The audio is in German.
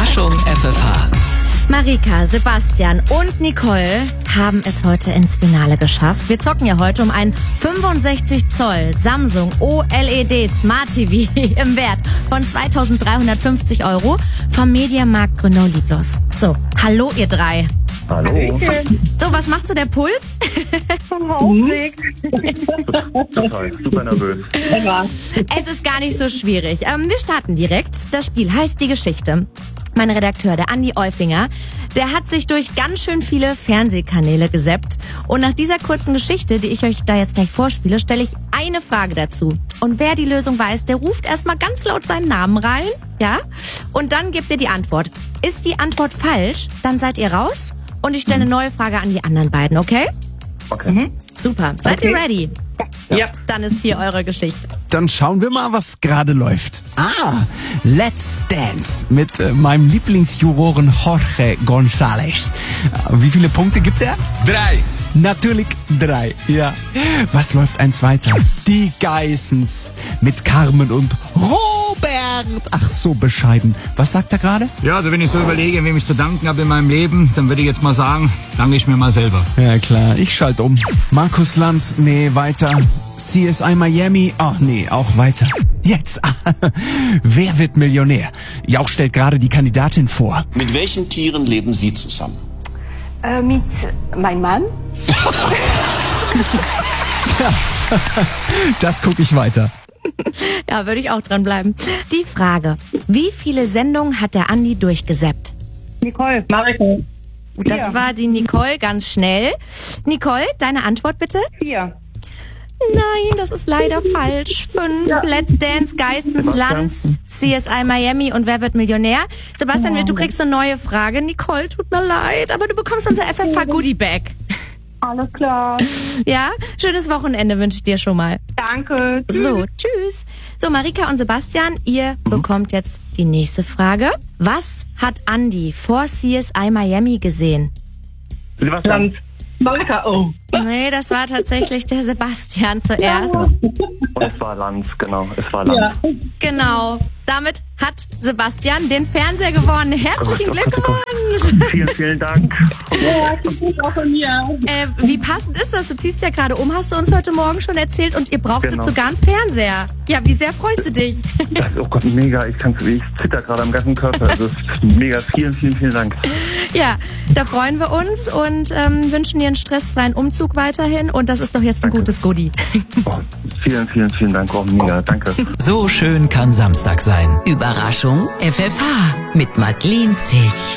Überraschung FFH. Marika, Sebastian und Nicole haben es heute ins Finale geschafft. Wir zocken ja heute um ein 65 Zoll Samsung OLED Smart TV im Wert von 2.350 € vom Mediamarkt Grünau-Lieblos. So, hallo ihr drei. Hallo. So, was macht so der Puls? Total, super nervös. Es ist gar nicht so schwierig. Wir starten direkt. Das Spiel heißt Die Geschichte. Mein Redakteur, der Andi Euffinger, der hat sich durch ganz schön viele Fernsehkanäle gesäppt. Und nach dieser kurzen Geschichte, die ich euch da jetzt gleich vorspiele, stelle ich eine Frage dazu. Und wer die Lösung weiß, der ruft erstmal ganz laut seinen Namen rein, ja? Und dann gebt ihr die Antwort. Ist die Antwort falsch, dann seid ihr raus. Und ich stelle eine neue Frage an die anderen beiden, okay? Okay. Super. Seid ihr ready? Ja. Dann ist hier eure Geschichte. Dann schauen wir mal, was gerade läuft. Let's Dance mit meinem Lieblingsjuroren Jorge González. Wie viele Punkte gibt er? 3. Natürlich 3, ja. Was läuft eins weiter? Die Geissens mit Carmen und Robert. Ach, so bescheiden. Was sagt er gerade? Ja, also wenn ich so überlege, wem ich zu danken habe in meinem Leben, dann würde ich jetzt mal sagen, danke ich mir mal selber. Ja, klar, ich schalte um. Markus Lanz, nee, weiter. CSI Miami, ach nee, auch weiter. Jetzt, wer wird Millionär? Jauch stellt gerade die Kandidatin vor. Mit welchen Tieren leben Sie zusammen? Mit meinem Mann. Das gucke ich weiter. Ja, würde ich auch dran bleiben. Die Frage, wie viele Sendungen hat der Andi durchgesäppt? Nicole, Marika. Das war die Nicole ganz schnell. Nicole, deine Antwort bitte? 4. Nein, das ist leider falsch. 5, Let's Dance, Geissens, Lanz, CSI Miami und Wer wird Millionär? Sebastian, du kriegst eine neue Frage. Nicole, tut mir leid, aber du bekommst unser FFH Goodie Bag. Alles klar. Ja, schönes Wochenende wünsche ich dir schon mal. Danke. So, tschüss. So, Marika und Sebastian, ihr bekommt jetzt die nächste Frage. Was hat Andi vor CSI Miami gesehen? Sebastian. Marika, oh. Nee, das war tatsächlich der Sebastian zuerst. Und es war Lanz, genau. Es war Lanz. Ja. Genau. Damit hat Sebastian den Fernseher gewonnen. Herzlichen Glückwunsch. Vielen, vielen Dank. Ja, das ist auch von mir. Wie passend ist das? Du ziehst ja gerade um, hast du uns heute Morgen schon erzählt und ihr brauchtet Genau. sogar einen Fernseher. Ja, wie sehr freust du dich? Oh Gott, mega. Ich zitter gerade am ganzen Körper. Also, es ist mega. Vielen, vielen, vielen Dank. Ja, da freuen wir uns und wünschen dir einen stressfreien Umzug weiterhin. Und das ist doch jetzt ein gutes Goodie. Oh, vielen, vielen, vielen Dank. Oh, mega. Danke. So schön kann Samstag sein. Überraschung FFH mit Madeleine Zilch.